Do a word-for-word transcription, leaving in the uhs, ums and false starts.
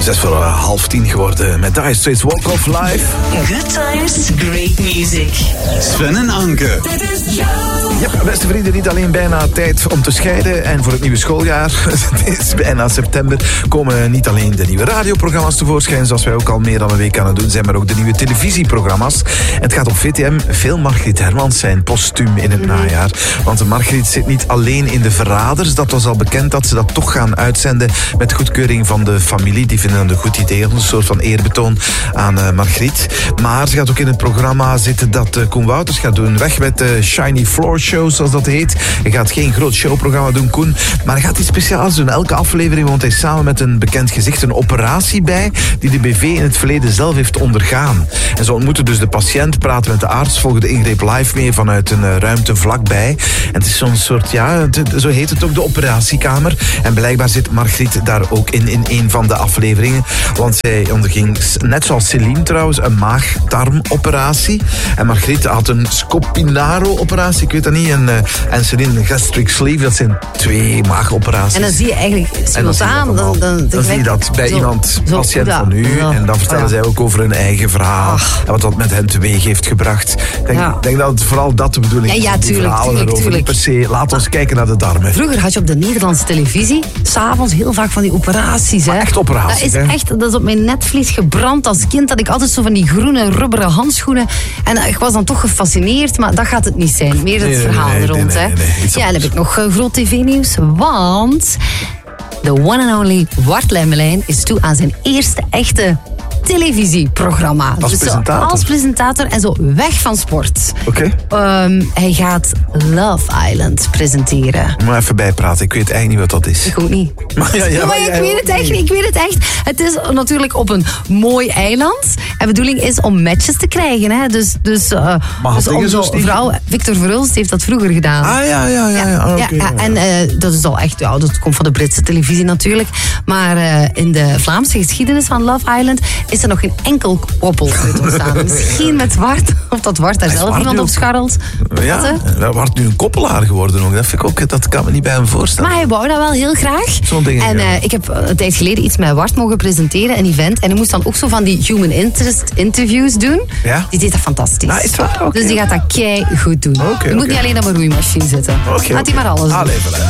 Zes voor uh, half tien geworden met Dire Straits Walk of Life. Good times, great music. Sven en Anke. Dit is Joe. Ja, beste vrienden, niet alleen bijna tijd om te scheiden en voor het nieuwe schooljaar. Het is bijna september. Komen niet alleen de nieuwe radioprogramma's tevoorschijn, zoals wij ook al meer dan een week aan het doen zijn, maar ook de nieuwe televisieprogramma's. Het gaat op V T M veel Margriet Hermans zijn, postuum in het najaar. Want Margriet zit niet alleen in De Verraders. Dat was al bekend dat ze dat toch gaan uitzenden met goedkeuring van de familie. Die vinden dat een goed idee, een soort van eerbetoon aan uh, Margriet. Maar ze gaat ook in het programma zitten dat uh, Koen Wouters gaat doen. Weg met de Shiny Floor Show, zoals dat heet. Hij gaat geen groot showprogramma doen, Koen, maar hij gaat iets speciaals doen. Elke aflevering woont hij samen met een bekend gezicht een operatie bij die de B V in het verleden zelf heeft ondergaan. En ze ontmoeten dus de patiënt, praten met de arts, volgen de ingreep live mee vanuit een uh, ruimte vlakbij. En het is zo'n soort, ja, het, zo heet het ook, de operatiekamer. En blijkbaar zit Margriet daar ook in, in een van de afleveringen. Want zij onderging, net zoals Celine trouwens, een maag-darmoperatie. En Margriet had een Scopinaro-operatie, ik weet dat niet. En, uh, en Celine een gastric sleeve, dat zijn twee maagoperaties. En dan zie je eigenlijk simultaan. Dan, dan, dan zie je dat bij zo, iemand, zo, patiënt zo, van u. Ja. En dan vertellen oh, ja. zij ook over hun eigen verhaal. Ach. En wat dat met hen teweeg heeft gebracht. Ik denk, ja. denk dat het vooral dat de bedoeling is. Ja, ja, die tuurlijk, verhalen tuurlijk, erover. tuurlijk. Niet per se, laat ons kijken naar de darmen. Vroeger had je op de Nederlandse televisie s'avonds heel vaak van die operaties. Hè. Echt operaties, dat is hè? echt, dat is op mijn netvlies gebrand. Als kind had ik altijd zo van die groene rubberen handschoenen. En ik was dan toch gefascineerd, maar dat gaat het niet zijn. Meer het nee, verhaal nee, nee, er rond. nee, nee, nee, nee. Ja, en dan heb ik nog uh, groot tv-nieuws. Want de one and only Wart Lemmelijn is toe aan zijn eerste echte televisieprogramma. Als dus presentator? Als presentator en zo weg van sport. Oké. Okay. Um, hij gaat Love Island presenteren. Maar even bijpraten, ik weet eigenlijk niet wat dat is. Ik ook niet. Maar, ja, ja, maar maar ik jij weet het echt, ik weet het echt. Het is natuurlijk op een mooi eiland. En de bedoeling is om matches te krijgen. Hè. Dus, dus, uh, dus om zo'n vrouw... Victor Verhulst heeft dat vroeger gedaan. Ah, ja, ja, ja. ja, ja, okay, ja, ja. En uh, dat is al echt... Ja, dat komt van de Britse televisie natuurlijk. Maar uh, in de Vlaamse geschiedenis van Love Island is er nog geen enkel koppel uit ontstaan. Misschien met Wart, of dat Wart daar zelf iemand op scharrelt. Ja, Wart nu een koppelaar geworden ook. Dat, vind ik ook, dat kan me niet bij hem voorstellen. Maar hij wou dat wel heel graag. Zo'n ding. En ja. uh, ik heb een tijd geleden iets met Wart mogen presenteren, een event. En hij moest dan ook zo van die human interest interviews doen. Ja? Die deed dat fantastisch. Ah, is het waar? Okay. Dus die gaat dat kei goed doen. Okay, je okay. moet niet alleen op een roeimachine zitten. Okay, Laat hij okay. maar alles doen. Allee,